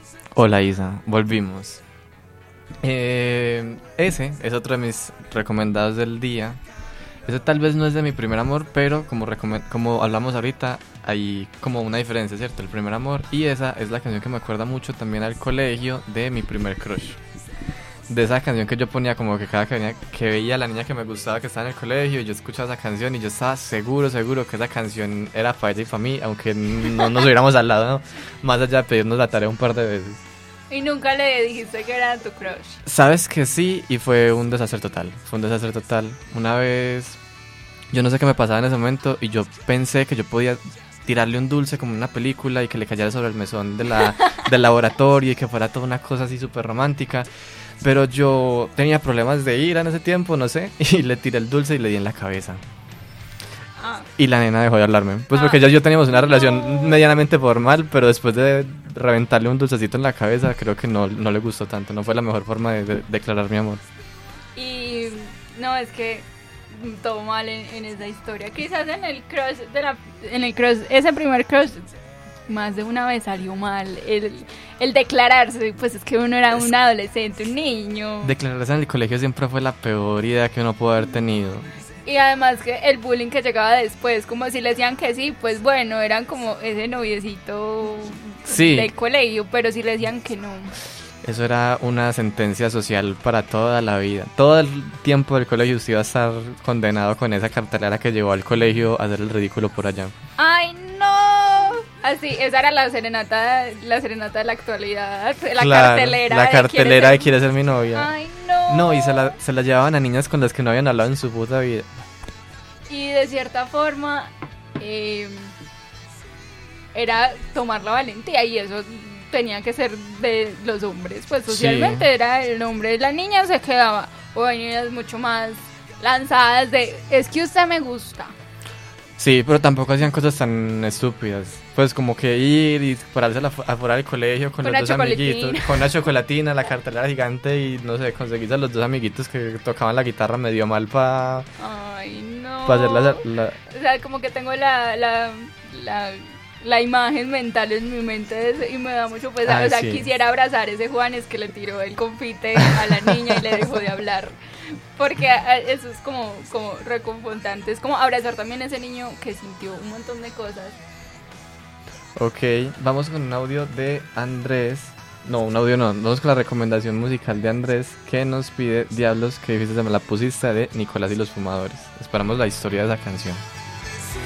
Hola Isa, volvimos. Ese es otro de mis recomendados del día. Ese tal vez no es de mi primer amor, pero como hablamos ahorita, hay como una diferencia, ¿cierto? El primer amor, y esa es la canción que me acuerda mucho también al colegio de mi primer crush. De esa canción que yo ponía como que cada que veía a la niña que me gustaba que estaba en el colegio, yo escuchaba esa canción y yo estaba seguro que esa canción era para ella y para mí, aunque no nos hubiéramos al lado, ¿no? Más allá de pedirnos la tarea un par de veces. Y nunca le dijiste que era tu crush. Sabes que sí, y fue un desastre total. Una vez, yo no sé qué me pasaba en ese momento y yo pensé que yo podía tirarle un dulce como en una película y que le cayera sobre el mesón del laboratorio y que fuera toda una cosa así súper romántica. Pero yo tenía problemas de ira en ese tiempo, no sé, y le tiré el dulce y le di en la cabeza. Y la nena dejó de hablarme. Pues porque yo teníamos una relación medianamente formal, pero después de reventarle un dulcecito en la cabeza, creo que no le gustó tanto. No fue la mejor forma de declarar mi amor. Y no, es que todo mal en esa historia. Quizás en el crush ese primer crush, más de una vez salió mal. El declararse, pues es que uno era un adolescente, un niño. Declararse en el colegio siempre fue la peor idea que uno pudo haber tenido. Y además que el bullying que llegaba después, como si le decían que sí, pues bueno, eran como ese noviecito del colegio, pero si le decían que no. Eso era una sentencia social para toda la vida. Todo el tiempo del colegio usted iba a estar condenado con esa cartelera que llevó al colegio a hacer el ridículo por allá. ¡Ay, no! Así, esa era la serenata de la actualidad, la cartelera de quiere ser mi novia. ¡Ay, no! No, y se la llevaban a niñas con las que no habían hablado en su puta vida. Y de cierta forma, era tomar la valentía, y eso tenía que ser de los hombres, pues socialmente era el hombre. La niña se quedaba, o hay niñas mucho más lanzadas es que usted me gusta. Sí, pero tampoco hacían cosas tan estúpidas. Pues como que ir y pararse afuera del colegio con los dos amiguitos, con una chocolatina, la cartelera gigante y no sé, conseguirse a los dos amiguitos que tocaban la guitarra medio mal para Ay, no. hacer O sea, como que tengo la imagen mental en mi mente y me da mucho pesar. O sea, sí. Quisiera abrazar ese Juanes que le tiró el confite a la niña y le dejó de hablar. Porque eso es como reconfortante. Es como abrazar también a ese niño que sintió un montón de cosas. Ok, vamos con un audio de Andrés. No, un audio no. Vamos con la recomendación musical de Andrés, que nos pide Diablos, que difícil se me la pusiste, de Nicolás y los Fumadores. Esperamos la historia de esa canción.